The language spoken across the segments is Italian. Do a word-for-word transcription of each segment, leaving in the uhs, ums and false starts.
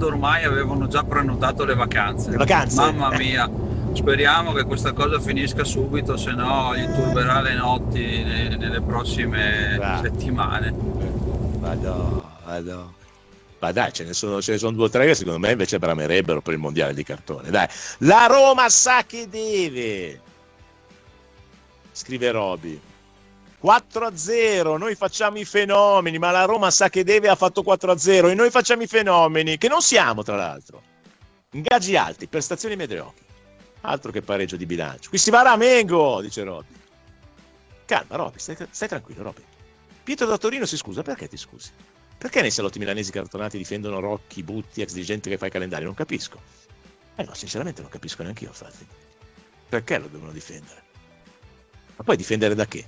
quando ormai avevano già prenotato le vacanze. Le vacanze? Mamma mia, speriamo che questa cosa finisca subito, se no gli turberà le notti ne- nelle prossime Va. settimane. Vado, vado. Ma dai, ce ne sono, ce ne sono due o tre che secondo me invece bramerebbero per il mondiale di cartone. Dai, la Roma sa che deve, scrive Roby. quattro a zero, noi facciamo i fenomeni, ma la Roma sa che deve, ha fatto quattro a zero e noi facciamo i fenomeni, che non siamo tra l'altro. Ingaggi alti, prestazioni mediocri. Altro che pareggio di bilancio. Qui si va a Ramengo, dice Roby. Calma, Roby, stai, stai tranquillo, Roby. Pietro da Torino si scusa, perché ti scusi? Perché nei salotti milanesi cartonati difendono Rocchi, Butti, ex dirigente che fa i calendari? Non capisco. Eh no, sinceramente non capisco neanche io, infatti. Perché lo devono difendere? Ma poi difendere da che?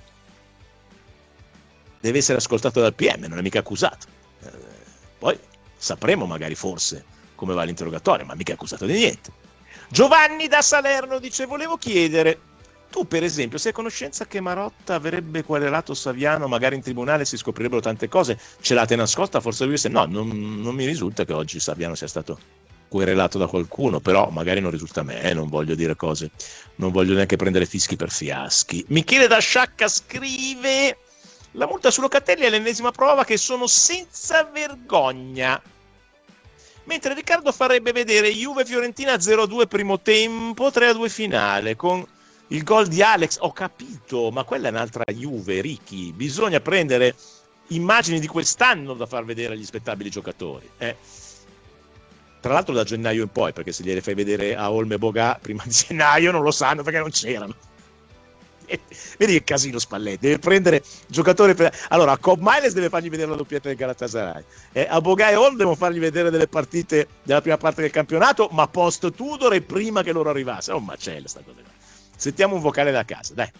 Deve essere ascoltato dal P M, non è mica accusato. Eh, poi sapremo magari forse come va l'interrogatorio, ma mica accusato di niente. Giovanni da Salerno dice: volevo chiedere, tu per esempio sei a conoscenza che Marotta avrebbe querelato Saviano, magari in tribunale si scoprirebbero tante cose, ce l'ate nascosta forse lui? Se no, non, non mi risulta che oggi Saviano sia stato querelato da qualcuno, però magari non risulta a me, eh, non voglio dire cose, non voglio neanche prendere fischi per fiaschi. Michele da Sciacca scrive: la multa su Locatelli è l'ennesima prova che sono senza vergogna. Mentre Riccardo farebbe vedere Juve-Fiorentina zero a due primo tempo, tre a due finale, con il gol di Alex. Ho capito, ma quella è un'altra Juve, Ricky. Bisogna prendere immagini di quest'anno da far vedere agli spettabili giocatori. Eh. Tra l'altro da gennaio in poi, perché se gliele fai vedere a Olme e Bogà prima di gennaio non lo sanno perché non c'erano. Vedi che casino Spalletti, deve prendere giocatori per... allora a Cobb Miles deve fargli vedere la doppietta del Galatasaray, eh, a Bogai e Hall devono fargli vedere delle partite della prima parte del campionato, ma post Tudor e prima che loro arrivassero. È un macello sta cosa. Sentiamo un vocale da casa, dai.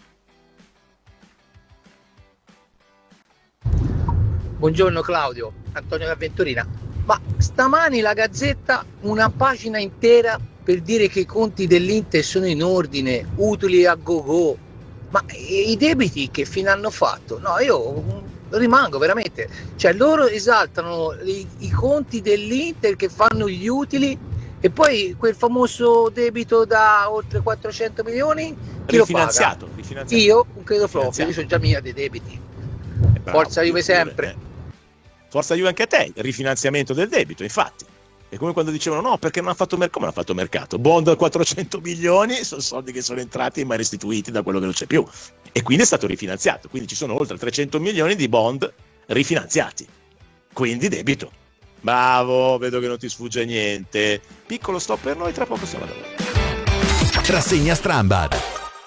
Buongiorno Claudio, Antonio D'Avventurina. Ma stamani la Gazzetta una pagina intera per dire che i conti dell'Inter sono in ordine, utili a go-go. Ma i debiti che fine hanno fatto? No, io rimango veramente, cioè loro esaltano i, i conti dell'Inter che fanno gli utili e poi quel famoso debito da oltre quattrocento milioni chi lo paga? Rifinanziato. Io non credo proprio, io sono già mia dei debiti. Eh, bravo, Forza Juve sempre. Eh. Forza Juve anche a te, rifinanziamento del debito, infatti. È come quando dicevano no, perché non ha fatto mercato. Come non ha fatto mercato? Bond a quattrocento milioni sono soldi che sono entrati ma restituiti da quello che non c'è più. E quindi è stato rifinanziato. Quindi ci sono oltre trecento milioni di bond rifinanziati. Quindi debito. Bravo, vedo che non ti sfugge niente. Piccolo stop per noi, tra poco siamo da voi. Rassegna Strambad.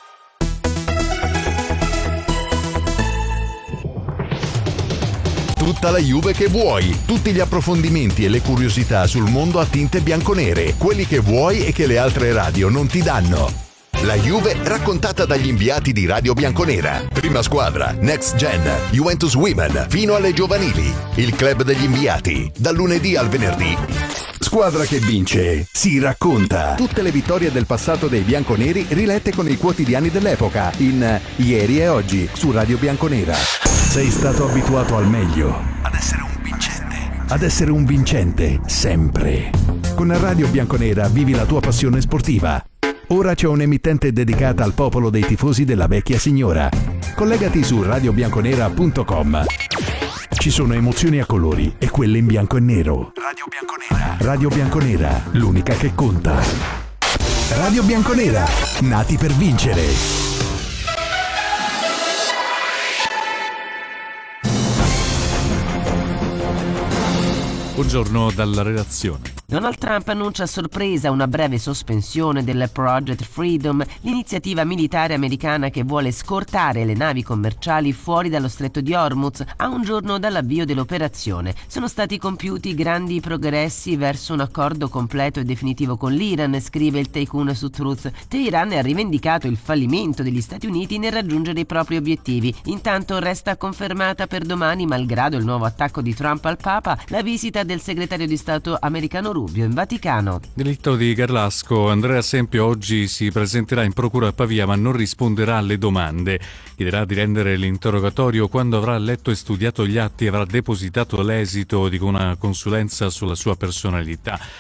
Tutta la Juve che vuoi, tutti gli approfondimenti e le curiosità sul mondo a tinte bianconere, quelli che vuoi e che le altre radio non ti danno. La Juve raccontata dagli inviati di Radio Bianconera. Prima squadra, Next Gen, Juventus Women, fino alle giovanili. Il club degli inviati, dal lunedì al venerdì. Squadra che vince, si racconta. Tutte le vittorie del passato dei bianconeri rilette con i quotidiani dell'epoca in Ieri e Oggi su Radio Bianconera. Sei stato abituato al meglio, ad essere un vincente, ad essere un vincente sempre. Con Radio Bianconera vivi la tua passione sportiva. Ora c'è un'emittente dedicata al popolo dei tifosi della vecchia signora. Collegati su radio bianconera punto com. Ci sono emozioni a colori e quelle in bianco e nero. Radio Bianconera. Radio Bianconera, l'unica che conta. Radio Bianconera, nati per vincere. Buongiorno dalla redazione. Donald Trump annuncia a sorpresa una breve sospensione del Project Freedom, l'iniziativa militare americana che vuole scortare le navi commerciali fuori dallo stretto di Hormuz a un giorno dall'avvio dell'operazione. Sono stati compiuti grandi progressi verso un accordo completo e definitivo con l'Iran, scrive il Tycoon su Truth. Teheran ha rivendicato il fallimento degli Stati Uniti nel raggiungere i propri obiettivi. Intanto resta confermata per domani, malgrado il nuovo attacco di Trump al Papa, la visita del segretario di Stato americano Rubio in Vaticano. Delitto di Garlasco. Andrea Sempio oggi si presenterà in procura a Pavia ma non risponderà alle domande. Chiederà di rendere l'interrogatorio quando avrà letto e studiato gli atti e avrà depositato l'esito di una consulenza sulla sua personalità.